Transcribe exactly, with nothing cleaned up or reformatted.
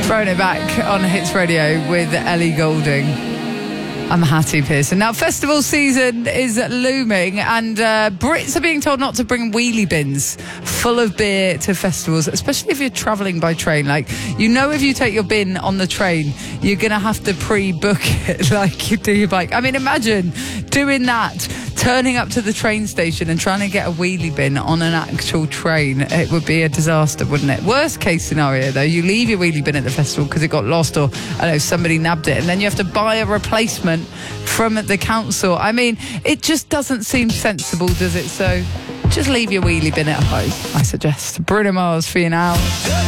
Throwing it back on Hits Radio with Ellie Goulding. I'm Hattie Pearson. Now, festival season is looming, and uh, Brits are being told not to bring wheelie bins full of beer to festivals, especially if you're travelling by train. Like, you know, if you take your bin on the train, you're going to have to pre-book it like you do your bike. I mean, imagine doing that, turning up to the train station and trying to get a wheelie bin on an actual train. It would be a disaster, wouldn't it? Worst case scenario, though, you leave your wheelie bin at the festival because it got lost, or, I don't know, somebody nabbed it, and then you have to buy a replacement from the council. I mean, it just doesn't seem sensible, does it? So just leave your wheelie bin at home, I suggest. Bruno Mars for you now.